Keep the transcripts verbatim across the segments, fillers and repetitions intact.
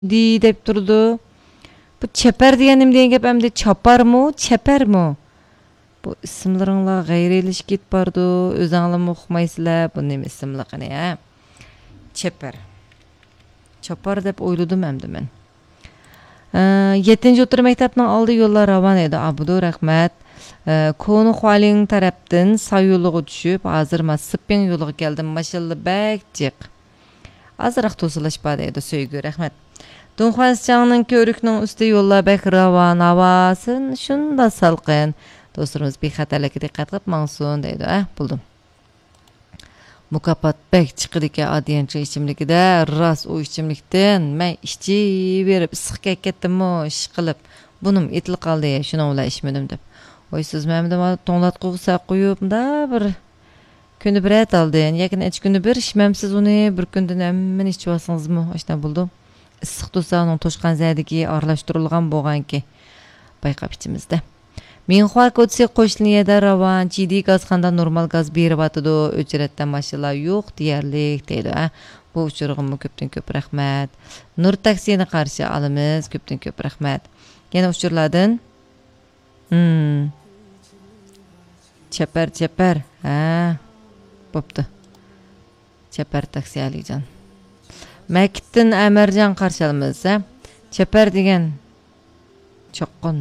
di deb turdi. Bu çeper degenim deyen gep emde çapar mı, çeper mi? Bu isimlaringlar g'ayrilish ket bardi, o'zinglar o'qimaysizlar, bu nima isimlar qani ya? Çeper. Çapar deb o'yladim endi men. yettinchi o'rta maktabning oldi yo'llar ravon edi. Abudu rahmat. Konu xaling tarafdan sayyo'liga tushib, hozir Masiping yo'liga keldim. Mashallah bak jiq. Azroq to'silashpadi edi, so'ygu rahmat. Dunxonischaning ko'rikning usti yo'llar bak ravon, havosin shunda salqin. Do'stlarimiz bexatarlikka diqqat qilib mangsun deydi. Ah, bildim. Mukofot bak chiqidiki adiyanchi ichimlikida ras o ichimlikdan men ichib berib issiq ketdim-mi, ish qilib. Bunim etil qoldi, shuni bilan ishmadim deb. Oy siz menimda to'nglatquvsa qo'yib da bir kuni bir et aldın. Yakin üç günü bir işmemsiz onu bir günden hemen içip alsаңызмы? Aşna buldu. Issiq tursa onun toşqan zədiki aralashtirilgan bolğan ki bayqap içimizde. Minxua kotsi qo'shniyedə ravan jiddiy gazxanda normal gaz berib atıdı. Ücretdən maşallah yo'q deyərlik deydi. Bu uçurğummu köpdən köp rahmat. Nur taksini qarşı alımız köpdən köp rahmat. Yana uçurladın? Hmm. Çeper çeper. Ha. Boptu. Çeper taksi alican. Mekittin Emercan qarşılamız. Çeper degen çoqqun.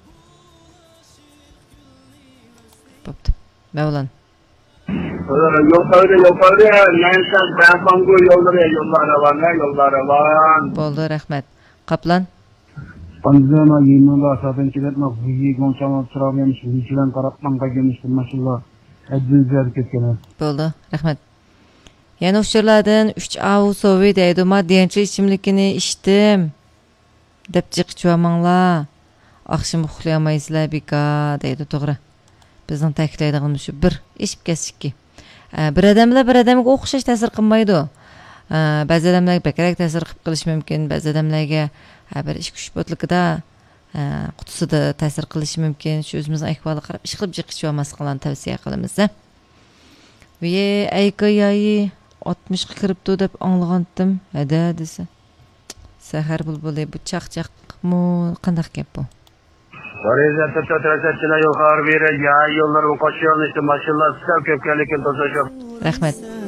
Boptu. Mevlan. Yolları yolları mensen ben fango yolları yolları var ne yolları var. Boldu rahmet. Kaplan. Panzama yimala zaten kiletme huyi gonçama sıravemiş hücren karapman kagemiştim maşallah. Edin zerket gene. Boldu rahmet. Yani uçurladın üç avu sovi deydi ma diyençi içimlikini içtim. Depcik çuvamanla. Akşam uxlayamayızlar bika deydi doğru. Bizden təkləydiğimiz şu bir işib kesik ki. Bir adamla bir adamga o'xshash ta'sir qilmaydi. Ba'zi odamlarga bakrak ta'sir qilib qilish mumkin, ba'zi odamlarga bir ish kuch botligida qutisida ta'sir qilishi mumkin. Shu o'zimizning ahvoliga qarab ish qilib jiqish olmasligini tavsiya qilamiz. Ve ayqayi oltmish ga kiribdi deb anglagandim. Hada desa. Sahar bulbuli bu chaqchaqmi qandaq gap bu? Vareza tatatrasatçına yol harbiye ya yolları koşuyor işte maşallah size köpkerlikin tozaşıyor. Rahmet.